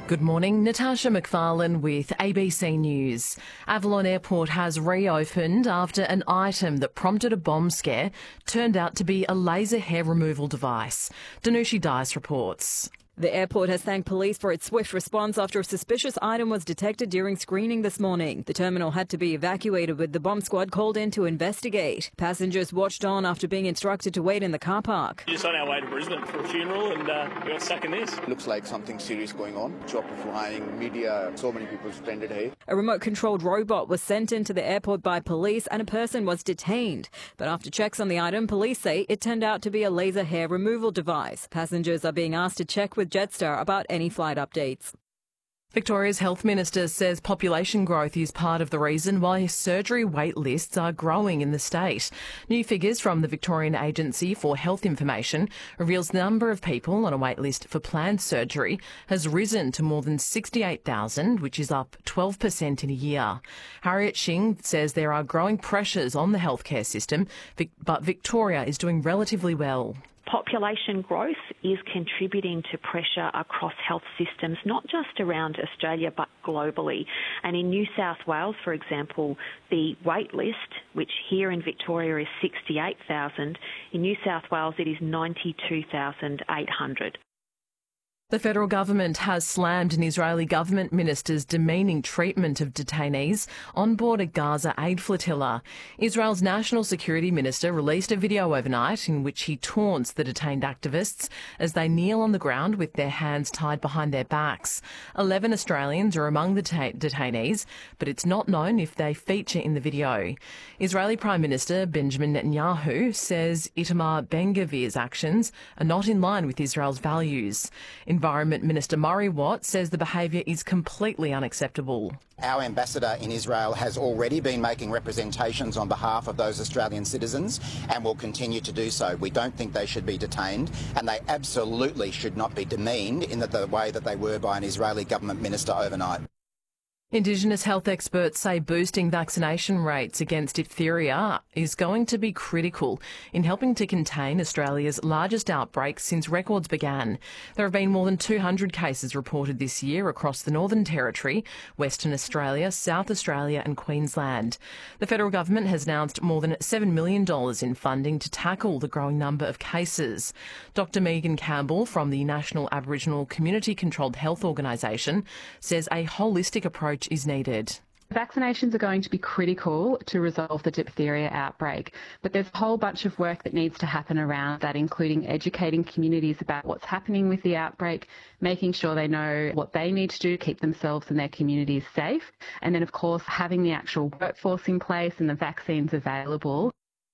Good morning, Natasha McFarlane with ABC News. Avalon Airport has reopened after an item that prompted a bomb scare turned out to be a laser hair removal device. Danushi Dice reports. The airport has thanked police for its swift response after a suspicious item was detected during screening this morning. The terminal had to be evacuated with the bomb squad called in to investigate. Passengers watched on after being instructed to wait in the car park. Just on our way to Brisbane for a funeral and we got stuck in this. Looks like something serious going on. Chopper flying, media, so many people stranded here. A remote-controlled robot was sent into the airport by police and a person was detained. But after checks on the item, police say it turned out to be a laser hair removal device. Passengers are being asked to check with Jetstar about any flight updates. Victoria's Health Minister says population growth is part of the reason why surgery wait lists are growing in the state. New figures from the Victorian Agency for Health Information reveals the number of people on a wait list for planned surgery has risen to more than 68,000, which is up 12% in a year. Harriet Shing says there are growing pressures on the healthcare system, but Victoria is doing relatively well. Population growth is contributing to pressure across health systems, not just around Australia but globally. And in New South Wales, for example, the wait list, which here in Victoria is 68,000, in New South Wales it is 92,800. The federal government has slammed an Israeli government minister's demeaning treatment of detainees on board a Gaza aid flotilla. Israel's national security minister released a video overnight in which he taunts the detained activists as they kneel on the ground with their hands tied behind their backs. 11 Australians are among the detainees, but it's not known if they feature in the video. Israeli Prime Minister Benjamin Netanyahu says Itamar Ben-Gvir's actions are not in line with Israel's values. Environment Minister Murray Watt says the behaviour is completely unacceptable. Our ambassador in Israel has already been making representations on behalf of those Australian citizens and will continue to do so. We don't think they should be detained, and they absolutely should not be demeaned in the way that they were by an Israeli government minister overnight. Indigenous health experts say boosting vaccination rates against diphtheria is going to be critical in helping to contain Australia's largest outbreak since records began. There have been more than 200 cases reported this year across the Northern Territory, Western Australia, South Australia and Queensland. The federal government has announced more than $7 million in funding to tackle the growing number of cases. Dr Megan Campbell from the National Aboriginal Community Controlled Health Organisation says a holistic approach is needed. Vaccinations are going to be critical to resolve the diphtheria outbreak, but there's a whole bunch of work that needs to happen around that, including educating communities about what's happening with the outbreak, making sure they know what they need to do to keep themselves and their communities safe, and then, of course, having the actual workforce in place and the vaccines available.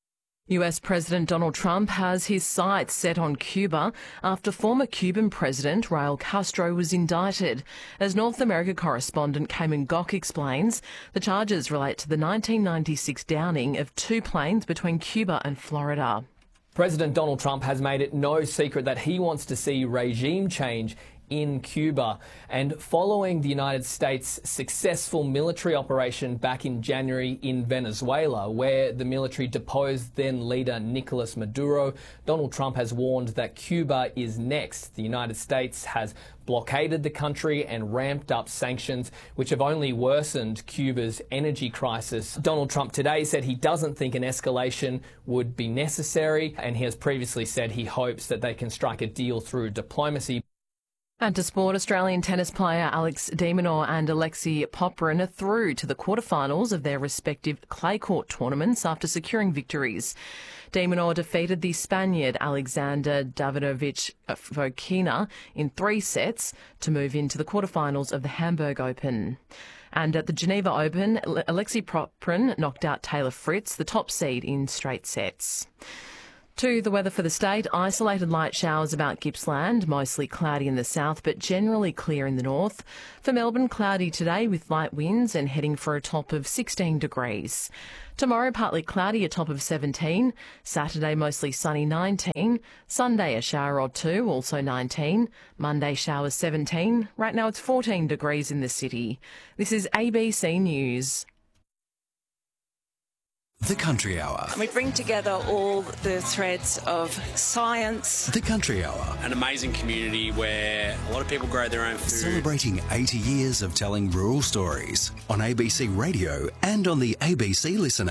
US President Donald Trump has his sights set on Cuba after former Cuban President Raul Castro was indicted. As North America correspondent Cayman Gok explains, the charges relate to the 1996 downing of 2 planes between Cuba and Florida. President Donald Trump has made it no secret that he wants to see regime change in Cuba. And following the United States' successful military operation back in January in Venezuela, where the military deposed then leader Nicolas Maduro, Donald Trump has warned that Cuba is next. The United States has blockaded the country and ramped up sanctions, which have only worsened Cuba's energy crisis. Donald Trump today said he doesn't think an escalation would be necessary, and he has previously said he hopes that they can strike a deal through diplomacy. And to sport, Australian tennis player Alex de Minaur and Alexei Popyrin are through to the quarterfinals of their respective clay court tournaments after securing victories. De Minaur defeated the Spaniard Alexander Davidovich Fokina in 3 sets to move into the quarterfinals of the Hamburg Open. And at the Geneva Open, Alexei Popyrin knocked out Taylor Fritz, the top seed, in straight sets. To the weather for the state, isolated light showers about Gippsland, mostly cloudy in the south but generally clear in the north. For Melbourne, cloudy today with light winds and heading for a top of 16 degrees. Tomorrow, partly cloudy, a top of 17. Saturday, mostly sunny, 19. Sunday, a shower or 2, also 19. Monday, showers, 17. Right now, it's 14 degrees in the city. This is ABC News. The Country Hour. And we bring together all the threads of science. The Country Hour. An amazing community where a lot of people grow their own food. Celebrating 80 years of telling rural stories on ABC Radio and on the ABC Listener.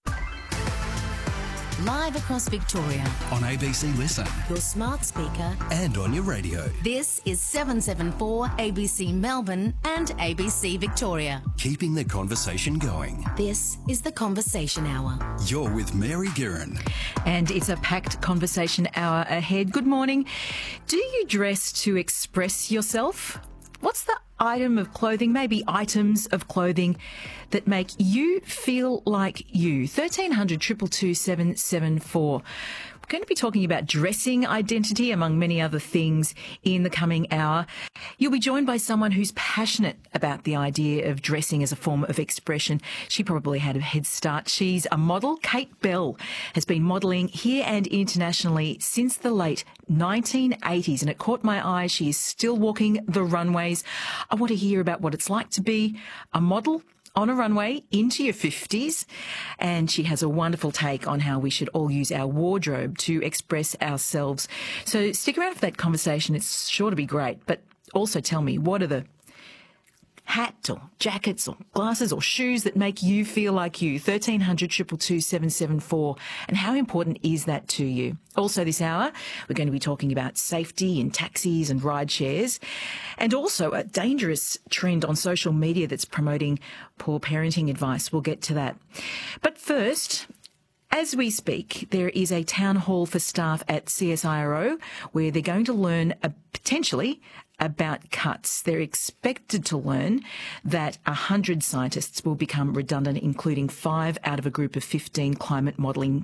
Live across Victoria. On ABC Listen. Your smart speaker. And on your radio. This is 774 ABC Melbourne and ABC Victoria. Keeping the conversation going. This is The Conversation Hour. You're with Mary Guerin. And it's a packed conversation hour ahead. Good morning. Do you dress to express yourself? What's the item of clothing, maybe items of clothing that make you feel like you? 1300 222 774. We're going to be talking about dressing identity, among many other things, in the coming hour. You'll be joined by someone who's passionate about the idea of dressing as a form of expression. She probably had a head start. She's a model. Kate Bell has been modelling here and internationally since the late 1980s, and it caught my eye. She is still walking the runways. I want to hear about what it's like to be a model on a runway into your 50s, and she has a wonderful take on how we should all use our wardrobe to express ourselves. So stick around for that conversation. It's sure to be great. But also tell me, what are the hats or jackets or glasses or shoes that make you feel like you? 1300 222 774. And how important is that to you? Also this hour, we're going to be talking about safety in taxis and ride shares, and also a dangerous trend on social media that's promoting poor parenting advice. We'll get to that. But first, as we speak, there is a town hall for staff at CSIRO where they're going to learn potentially about cuts. They're expected to learn that 100 scientists will become redundant, including 5 out of a group of 15 climate modelling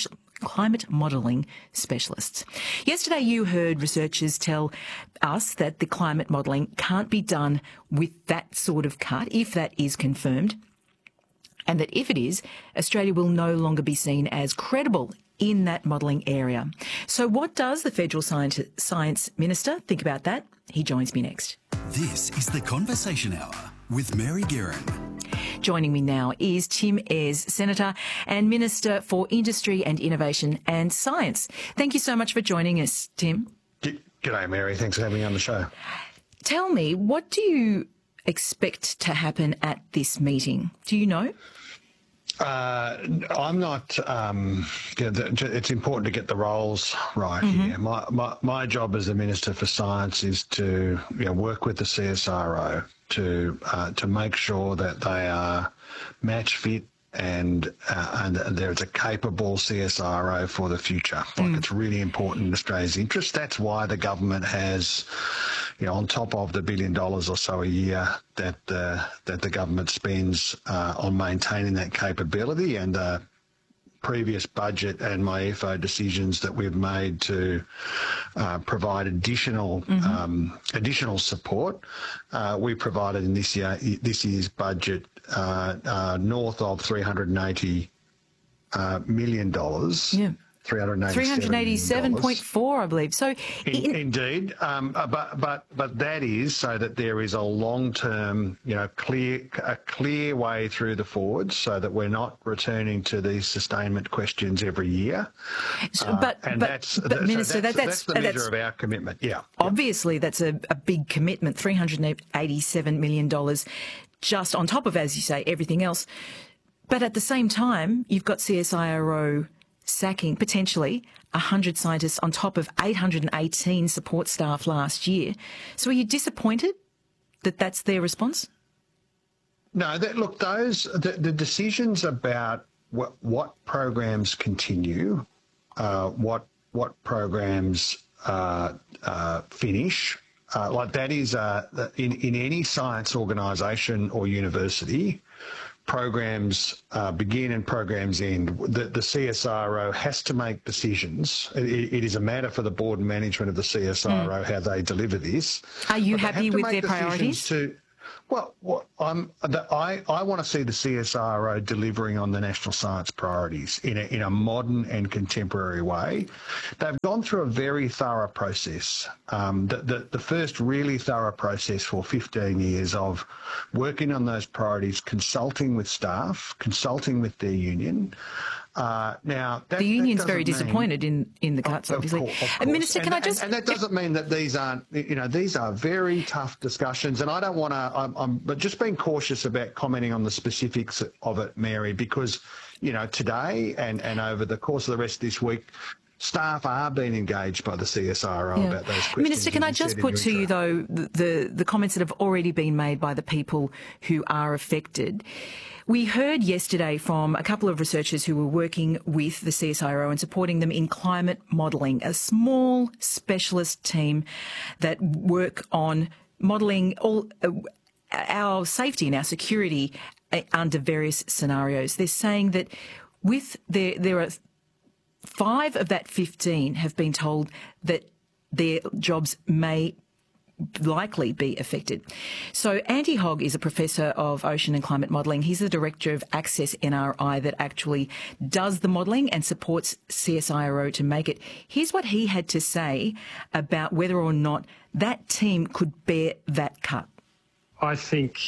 specialists. Yesterday you heard researchers tell us that the climate modelling can't be done with that sort of cut, if that is confirmed, and that if it is, Australia will no longer be seen as credible in that modelling area. So what does the Federal Science Minister think about that? He joins me next. This is The Conversation Hour with Mary Guerin. Joining me now is Tim Ayres, Senator and Minister for Industry and Innovation and Science. Thank you so much for joining us, Tim. G'day, Mary. Thanks for having me on the show. Tell me, what do you expect to happen at this meeting? Do you know? I'm not. It's important to get the roles right here. My job as the Minister for Science is to work with the CSIRO to make sure that they are match fit and there's a capable CSIRO for the future. It's really important in Australia's interest. That's why the government has, on top of the $1 billion or so a year that the government spends on maintaining that capability, and the previous budget and my FO decisions that we've made to provide additional support. We provided in this year's budget north of $380 million. Yeah. 387.4, I believe. So, indeed, but that is so that there is a long-term, clear way through the forwards, so that we're not returning to these sustainment questions every year. But Minister, that's the measure of our commitment. Yeah. Obviously, that's a big commitment. $387 million, just on top of, as you say, everything else. But at the same time, you've got CSIRO sacking potentially 100 scientists on top of 818 support staff last year. So are you disappointed that that's their response? No, the decisions about what programs continue, what programs finish, like that is in any science organisation or university. Programs begin and programs end. The CSIRO has to make decisions. It is a matter for the board and management of the CSIRO how they deliver this. Are you happy with their priorities? Well, I want to see the CSIRO delivering on the national science priorities in a modern and contemporary way. They've gone through a very thorough process, the first really thorough process for 15 years of working on those priorities, consulting with staff, consulting with their union. Now, the union's very disappointed in the cuts, obviously. Of course. Minister, can I just... And that doesn't mean that these aren't, these are very tough discussions, and I don't want to, but just being cautious about commenting on the specifics of it, Mary, because, today and over the course of the rest of this week, staff are being engaged by the CSIRO about those questions. Minister, can I just put to you, though, the comments that have already been made by the people who are affected. We heard yesterday from a couple of researchers who were working with the CSIRO and supporting them in climate modelling, a small specialist team that work on modelling all our safety and our security under various scenarios. They're saying that there are 5 of that 15 have been told that their jobs may likely be affected. So Andy Hogg is a professor of ocean and climate modelling. He's the director of Access NRI that actually does the modelling and supports CSIRO to make it. Here's what he had to say about whether or not that team could bear that cut. I think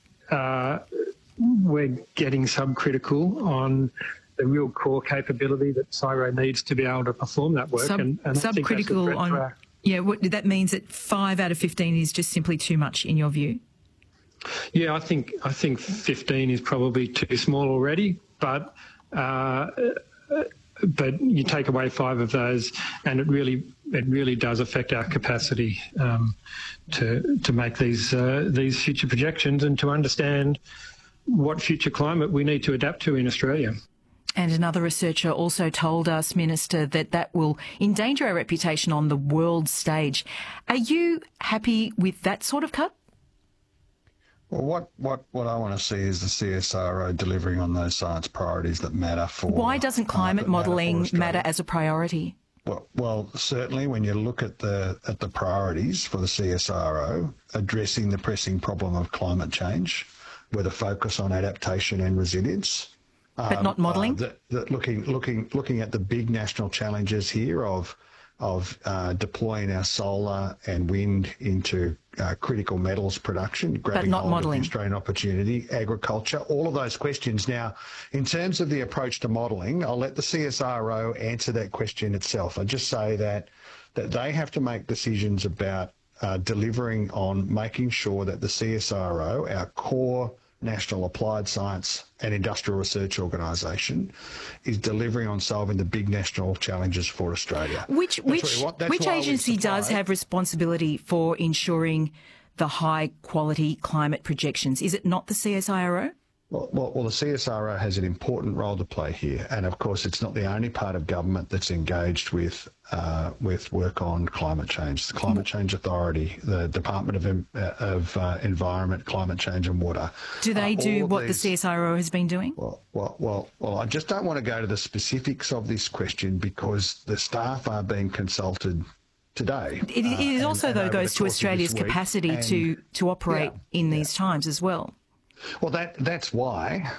we're getting subcritical on the real core capability that CSIRO needs to be able to perform that work. And subcritical on... Yeah, that means that 5 out of 15 is just simply too much in your view? Yeah, I think 15 is probably too small already, but you take away 5 of those, and it really does affect our capacity to make these future projections and to understand what future climate we need to adapt to in Australia. And another researcher also told us, Minister, that will endanger our reputation on the world stage. Are you happy with that sort of cut? Well, what I want to see is the CSIRO delivering on those science priorities that matter for... Why doesn't climate modelling matter as a priority? Well, certainly when you look at the priorities for the CSIRO, addressing the pressing problem of climate change with a focus on adaptation and resilience... But not modelling? Looking at the big national challenges here of deploying our solar and wind into critical metals production, grabbing hold of the Australian opportunity, agriculture, all of those questions. Now, in terms of the approach to modelling, I'll let the CSIRO answer that question itself. I just say that they have to make decisions about delivering on making sure that the CSIRO, our core National Applied Science and Industrial Research Organisation, is delivering on solving the big national challenges for Australia. Which agency does have responsibility for ensuring the high quality climate projections? Is it not the CSIRO? Well, the CSIRO has an important role to play here, and of course, it's not the only part of government that's engaged with work on climate change. The Climate Change Authority, the Department of Environment, Climate Change and Water. Do they do what the CSIRO has been doing? Well, I just don't want to go to the specifics of this question because the staff are being consulted today. It is also, though, goes to Australia's capacity to operate in these times as well. Well, that's why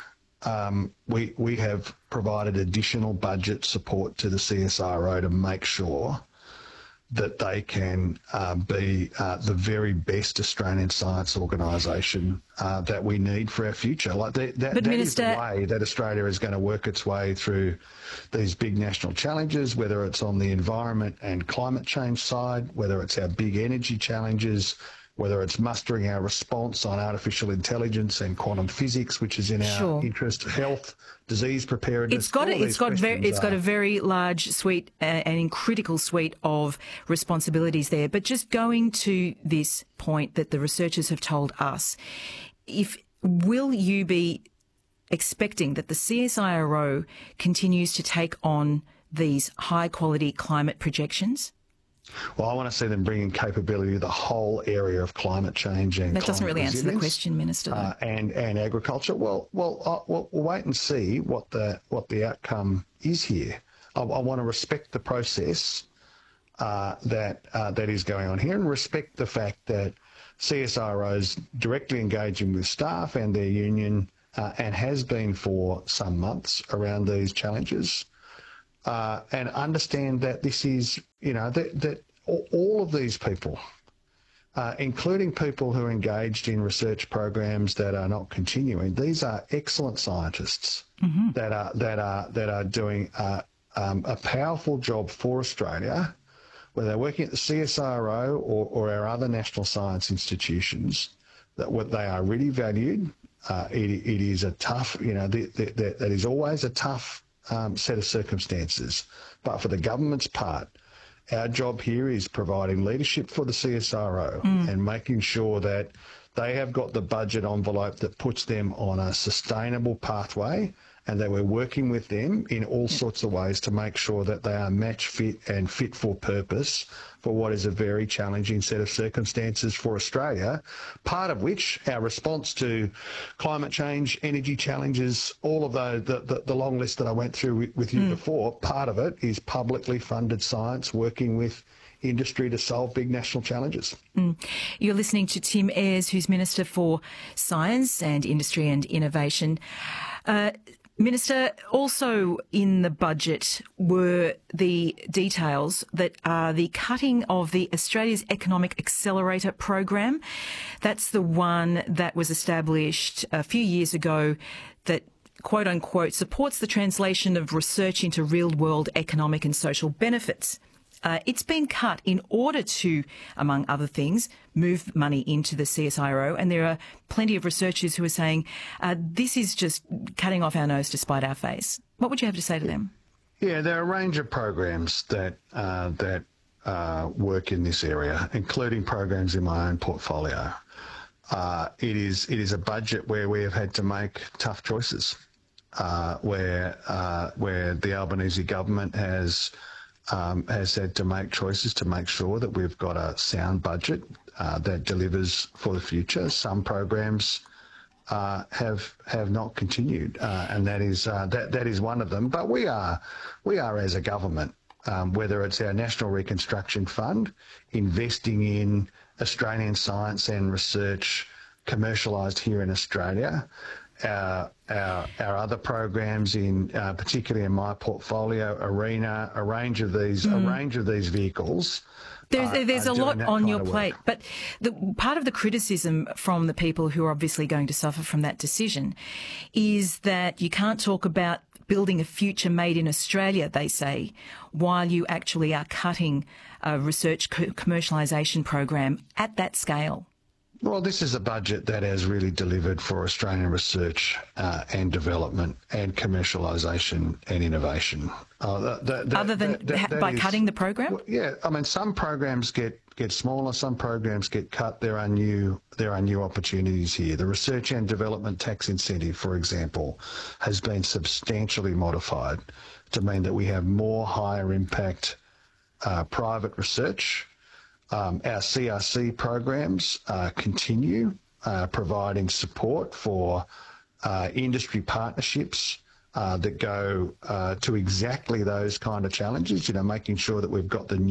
we have provided additional budget support to the CSIRO to make sure that they can be the very best Australian science organisation that we need for our future. That is the way that Australia is going to work its way through these big national challenges, whether it's on the environment and climate change side, whether it's our big energy challenges, whether it's mustering our response on artificial intelligence and quantum physics, which is in our interest, health, disease preparedness. It's got a very large suite and critical suite of responsibilities there. But just going to this point that the researchers have told us, will you be expecting that the CSIRO continues to take on these high quality climate projections? Well, I want to see them bringing capability to the whole area of climate change and that doesn't really answer the question, Minister. And agriculture. Well, we'll wait and see what the outcome is here. I want to respect the process that is going on here, and respect the fact that CSIRO's directly engaging with staff and their union and has been for some months around these challenges, and understand that this is, that all of these people, including people who are engaged in research programs that are not continuing, these are excellent scientists that are doing a powerful job for Australia, whether they're working at the CSIRO or our other national science institutions. That they are really valued. It is a tough, that is always a tough set of circumstances. But for the government's part, our job here is providing leadership for the CSIRO and making sure that they have got the budget envelope that puts them on a sustainable pathway, and that we're working with them in all sorts of ways to make sure that they are match fit and fit for purpose for what is a very challenging set of circumstances for Australia, part of which our response to climate change, energy challenges, all of the long list that I went through with you before, part of it is publicly funded science working with industry to solve big national challenges. You're listening to Tim Ayres, who's Minister for Science and Industry and Innovation. Minister, also in the budget were the details that are the cutting of the Australia's Economic Accelerator program. That's the one that was established a few years ago that, quote unquote, supports the translation of research into real-world economic and social benefits. It's been cut in order to, among other things, move money into the CSIRO, and there are plenty of researchers who are saying this is just cutting off our nose to spite our face. What would you have to say to them? Yeah, there are a range of programs that work in this area, including programs in my own portfolio. It is a budget where we have had to make tough choices, where the Albanese government has had to make choices to make sure that we've got a sound budget that delivers for the future. Some programs have not continued, and that is one of them. But we are as a government, whether it's our National Reconstruction Fund, investing in Australian science and research commercialised here in Australia. Our other programs, particularly in my portfolio, ARENA, a range of these vehicles. There's a lot on your plate, but part of the criticism from the people who are obviously going to suffer from that decision is that you can't talk about building a future made in Australia, they say, while you actually are cutting a research commercialisation program at that scale. Well, this is a budget that has really delivered for Australian research and development and commercialisation and innovation. Other than by cutting the program? Well, yeah, I mean, some programs get smaller, some programs get cut. There are new opportunities here. The research and development tax incentive, for example, has been substantially modified to mean that we have more higher impact private research. Our CRC programs continue providing support for industry partnerships that go to exactly those kind of challenges, making sure that we've got the